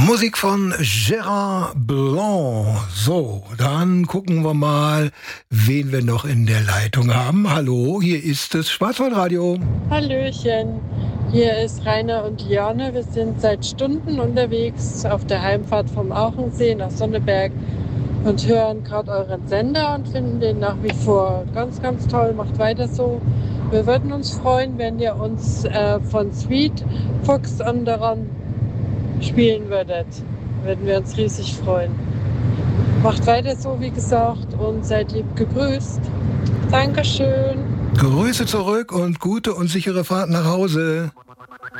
Musik von Gérard Blanc. So, dann gucken wir mal, wen wir noch in der Leitung haben. Hallo, hier ist das Schwarzwaldradio. Hallöchen, hier ist Rainer und Diane. Wir sind seit Stunden unterwegs auf der Heimfahrt vom Auchensee nach Sonneberg und hören gerade euren Sender und finden den nach wie vor ganz, ganz toll. Macht weiter so. Wir würden uns freuen, wenn ihr uns von Sweet Fox on the Run spielen würdet. Würden wir uns riesig freuen. Macht weiter so, wie gesagt, und seid lieb gegrüßt. Dankeschön. Grüße zurück und gute und sichere Fahrt nach Hause.